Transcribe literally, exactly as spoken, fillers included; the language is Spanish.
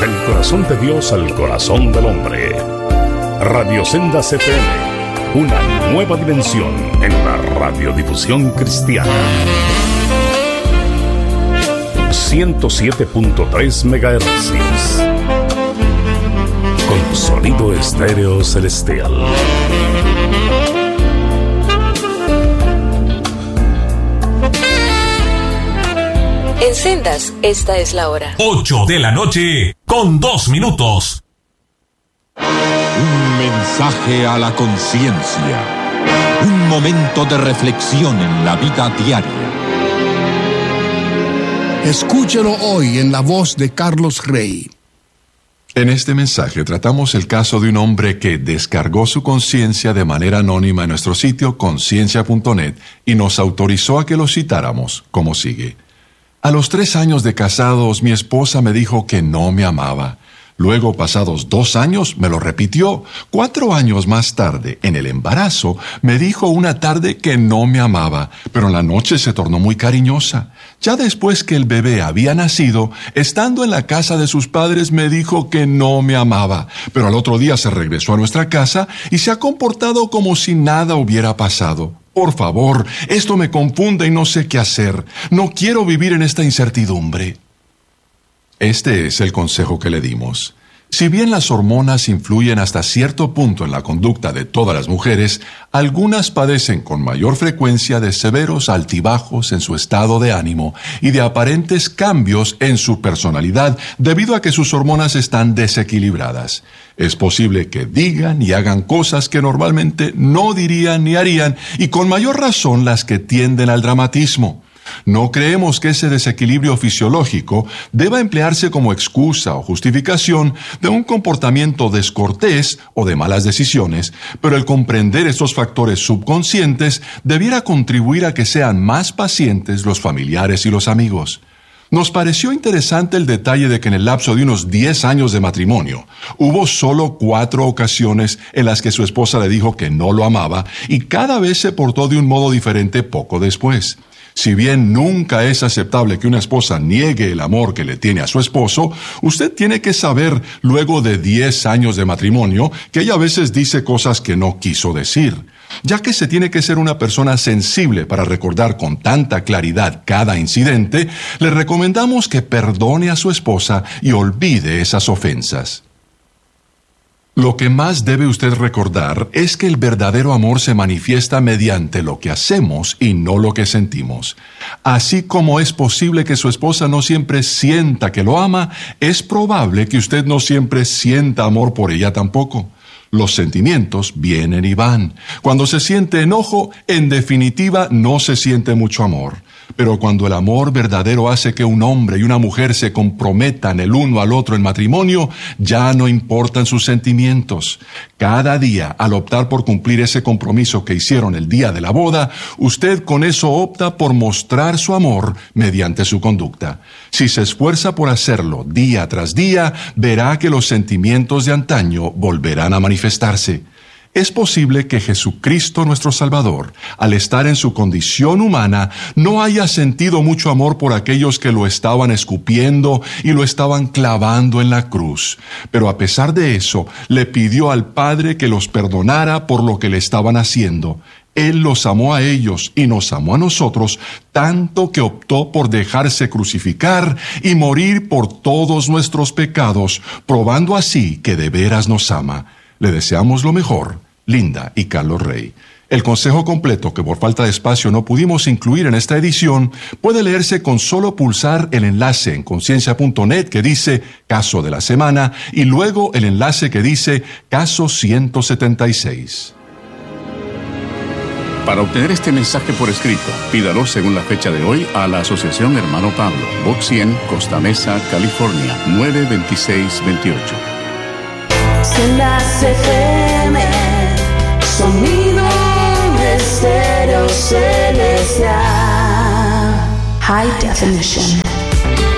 Del corazón de Dios al corazón del hombre. Radio Sendas F M, una nueva dimensión en la radiodifusión cristiana. ciento siete punto tres megahercios. Con sonido estéreo celestial. En Sendas, esta es la hora. ocho de la noche, con dos minutos. Un mensaje a la conciencia. Un momento de reflexión en la vida diaria. Escúchelo hoy en la voz de Carlos Rey. En este mensaje tratamos el caso de un hombre que descargó su conciencia de manera anónima en nuestro sitio conciencia punto net y nos autorizó a que lo citáramos, como sigue. A los tres años de casados, mi esposa me dijo que no me amaba. Luego, pasados dos años, me lo repitió. Cuatro años más tarde, en el embarazo, me dijo una tarde que no me amaba, pero en la noche se tornó muy cariñosa. Ya después que el bebé había nacido, estando en la casa de sus padres, me dijo que no me amaba, pero al otro día se regresó a nuestra casa y se ha comportado como si nada hubiera pasado. Por favor, esto me confunde y no sé qué hacer. No quiero vivir en esta incertidumbre. Este es el consejo que le dimos. Si bien las hormonas influyen hasta cierto punto en la conducta de todas las mujeres, algunas padecen con mayor frecuencia de severos altibajos en su estado de ánimo y de aparentes cambios en su personalidad debido a que sus hormonas están desequilibradas. Es posible que digan y hagan cosas que normalmente no dirían ni harían, y con mayor razón las que tienden al dramatismo. No creemos que ese desequilibrio fisiológico deba emplearse como excusa o justificación de un comportamiento descortés o de malas decisiones, pero el comprender estos factores subconscientes debiera contribuir a que sean más pacientes los familiares y los amigos. Nos pareció interesante el detalle de que en el lapso de unos diez años de matrimonio, hubo solo cuatro ocasiones en las que su esposa le dijo que no lo amaba y cada vez se portó de un modo diferente poco después. Si bien nunca es aceptable que una esposa niegue el amor que le tiene a su esposo, usted tiene que saber, luego de diez años de matrimonio, que ella a veces dice cosas que no quiso decir. Ya que se tiene que ser una persona sensible para recordar con tanta claridad cada incidente, le recomendamos que perdone a su esposa y olvide esas ofensas. Lo que más debe usted recordar es que el verdadero amor se manifiesta mediante lo que hacemos y no lo que sentimos. Así como es posible que su esposa no siempre sienta que lo ama, es probable que usted no siempre sienta amor por ella tampoco. Los sentimientos vienen y van. Cuando se siente enojo, en definitiva no se siente mucho amor. Pero cuando el amor verdadero hace que un hombre y una mujer se comprometan el uno al otro en matrimonio, ya no importan sus sentimientos. Cada día, al optar por cumplir ese compromiso que hicieron el día de la boda, usted con eso opta por mostrar su amor mediante su conducta. Si se esfuerza por hacerlo día tras día, verá que los sentimientos de antaño volverán a manifestarse. Es posible que Jesucristo nuestro Salvador, al estar en su condición humana, no haya sentido mucho amor por aquellos que lo estaban escupiendo y lo estaban clavando en la cruz. Pero a pesar de eso, le pidió al Padre que los perdonara por lo que le estaban haciendo. Él los amó a ellos y nos amó a nosotros, tanto que optó por dejarse crucificar y morir por todos nuestros pecados, probando así que de veras nos ama. Le deseamos lo mejor, Linda y Carlos Rey. El consejo completo, que por falta de espacio no pudimos incluir en esta edición, puede leerse con solo pulsar el enlace en conciencia punto net que dice Caso de la Semana y luego el enlace que dice Caso ciento setenta y seis. Para obtener este mensaje por escrito, pídalo según la fecha de hoy a la Asociación Hermano Pablo, Box cien, Costa Mesa, California, nueve veintiséis veintiocho. Sendas F M, sonido estéreo celestial, high definition.